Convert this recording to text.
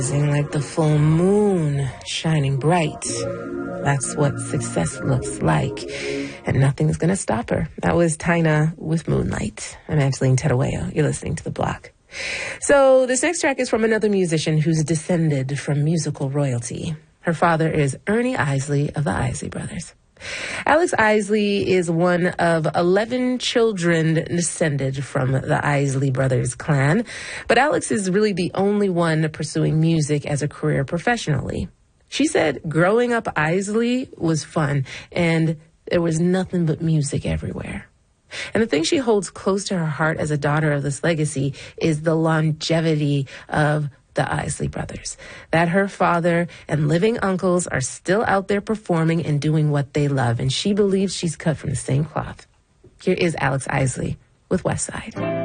Like the full moon shining bright. That's what success looks like. And nothing's going to stop her. That was Tyna with Moonlight. I'm Angeline Tedaweo. You're listening to The Block. So this next track is from another musician who's descended from musical royalty. Her father is Ernie Isley of the Isley Brothers. Alex Isley is one of 11 children descended from the Isley Brothers clan, but Alex is really the only one pursuing music as a career professionally. She said growing up Isley was fun, and there was nothing but music everywhere. And the thing she holds close to her heart as a daughter of this legacy is the longevity of the Isley Brothers, that her father and living uncles are still out there performing and doing what they love, and she believes she's cut from the same cloth. Here is Alex Isley with West Side.